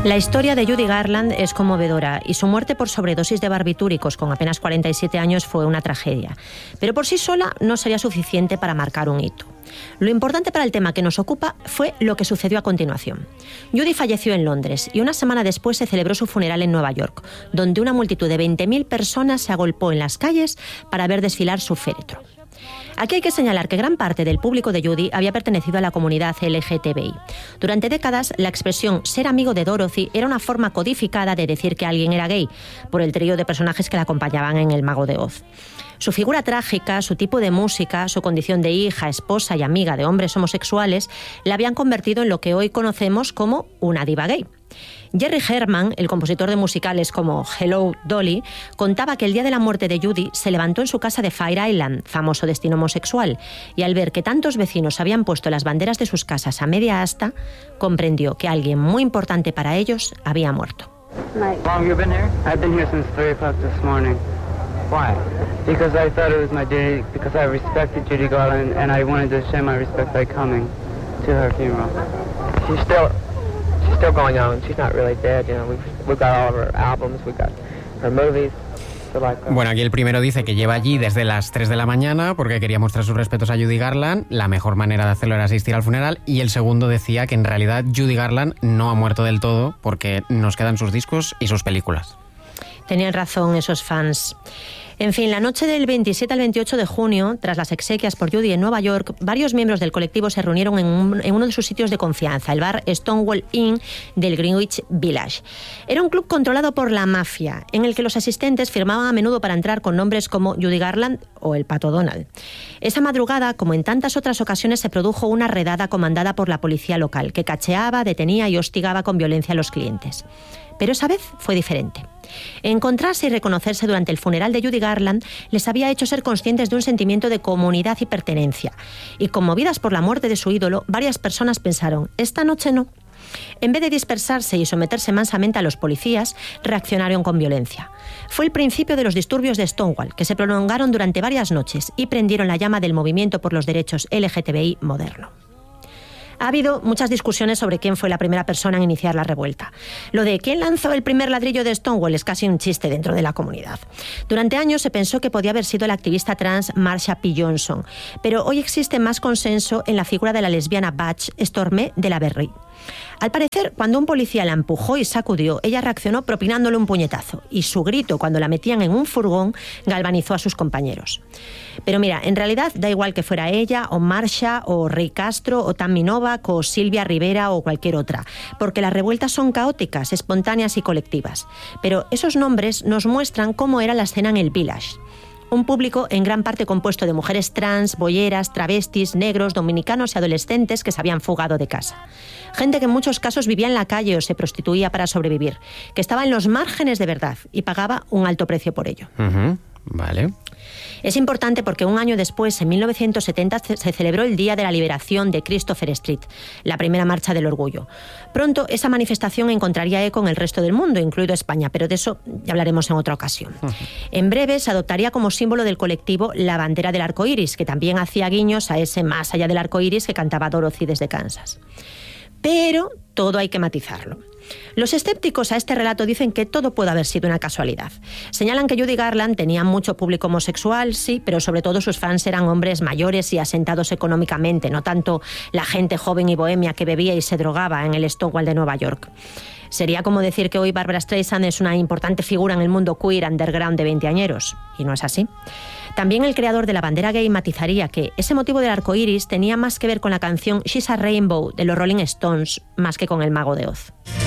La historia de Judy Garland es conmovedora y su muerte por sobredosis de barbitúricos con apenas 47 años fue una tragedia. Pero por sí sola no sería suficiente para marcar un hito. Lo importante para el tema que nos ocupa fue lo que sucedió a continuación. Judy falleció en Londres y una semana después se celebró su funeral en Nueva York, donde una multitud de 20.000 personas se agolpó en las calles para ver desfilar su féretro. Aquí hay que señalar que gran parte del público de Judy había pertenecido a la comunidad LGTBI. Durante décadas, la expresión ser amigo de Dorothy era una forma codificada de decir que alguien era gay, por el trío de personajes que la acompañaban en El Mago de Oz. Su figura trágica, su tipo de música, su condición de hija, esposa y amiga de hombres homosexuales la habían convertido en lo que hoy conocemos como una diva gay. Jerry Herman, el compositor de musicales como Hello, Dolly, contaba que el día de la muerte de Judy se levantó en su casa de Fire Island, famoso destino homosexual, y al ver que tantos vecinos habían puesto las banderas de sus casas a media asta, comprendió que alguien muy importante para ellos había muerto. How long you been here? I've been here since 3 o'clock this morning. Why? Because I thought it was my duty, because I respected Judy Garland, and I wanted to show my respect by coming to her funeral. She's still going on. She's not really dead, you know. We've got all of her albums, we've got her movies. Bueno, aquí el primero dice que lleva allí desde las 3 de la mañana porque quería mostrar sus respetos a Judy Garland. La mejor manera de hacerlo era asistir al funeral. Y el segundo decía que en realidad Judy Garland no ha muerto del todo porque nos quedan sus discos y sus películas. Tenían razón esos fans. En fin, la noche del 27 al 28 de junio, tras las exequias por Judy en Nueva York, varios miembros del colectivo se reunieron en uno de sus sitios de confianza, el bar Stonewall Inn del Greenwich Village. Era un club controlado por la mafia, en el que los asistentes firmaban a menudo para entrar con nombres como Judy Garland o el Pato Donald. Esa madrugada, como en tantas otras ocasiones, se produjo una redada comandada por la policía local, que cacheaba, detenía y hostigaba con violencia a los clientes. Pero esa vez fue diferente. Encontrarse y reconocerse durante el funeral de Judy Garland les había hecho ser conscientes de un sentimiento de comunidad y pertenencia. Y conmovidas por la muerte de su ídolo, varias personas pensaron, esta noche no. En vez de dispersarse y someterse mansamente a los policías, reaccionaron con violencia. Fue el principio de los disturbios de Stonewall, que se prolongaron durante varias noches y prendieron la llama del movimiento por los derechos LGTBI moderno. Ha habido muchas discusiones sobre quién fue la primera persona en iniciar la revuelta. Lo de quién lanzó el primer ladrillo de Stonewall es casi un chiste dentro de la comunidad. Durante años se pensó que podía haber sido la activista trans Marsha P. Johnson, pero hoy existe más consenso en la figura de la lesbiana Butch Stormé de la Berry. Al parecer, cuando un policía la empujó y sacudió, ella reaccionó propinándole un puñetazo, y su grito cuando la metían en un furgón galvanizó a sus compañeros. Pero mira, en realidad da igual que fuera ella, o Marsha, o Ray Castro, o Tammy Novak, o Silvia Rivera, o cualquier otra, porque las revueltas son caóticas, espontáneas y colectivas. Pero esos nombres nos muestran cómo era la escena en el Village. Un público en gran parte compuesto de mujeres trans, boyeras, travestis, negros, dominicanos y adolescentes que se habían fugado de casa. Gente que en muchos casos vivía en la calle o se prostituía para sobrevivir, que estaba en los márgenes de verdad y pagaba un alto precio por ello. Vale. Es importante porque un año después, en 1970, se celebró el Día de la Liberación de Christopher Street, la primera marcha del orgullo. Pronto esa manifestación encontraría eco en el resto del mundo, incluido España, pero de eso ya hablaremos en otra ocasión. En breve se adoptaría como símbolo del colectivo la bandera del arco iris, que también hacía guiños a ese más allá del arco iris que cantaba Dorothy desde Kansas. Pero todo hay que matizarlo. Los escépticos a este relato dicen que todo puede haber sido una casualidad. Señalan que Judy Garland tenía mucho público homosexual, sí, pero sobre todo sus fans eran hombres mayores y asentados económicamente, no tanto la gente joven y bohemia que bebía y se drogaba en el Stonewall de Nueva York. Sería como decir que hoy Barbra Streisand es una importante figura en el mundo queer underground de veinteañeros, y no es así. También el creador de la bandera gay matizaría que ese motivo del arco iris tenía más que ver con la canción She's a Rainbow de los Rolling Stones más que con el Mago de Oz.